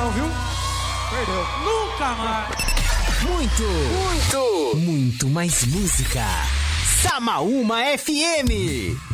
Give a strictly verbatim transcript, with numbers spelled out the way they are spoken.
não, viu? Perdeu. Nunca mais. Muito, muito, muito mais música. Samaúma F M.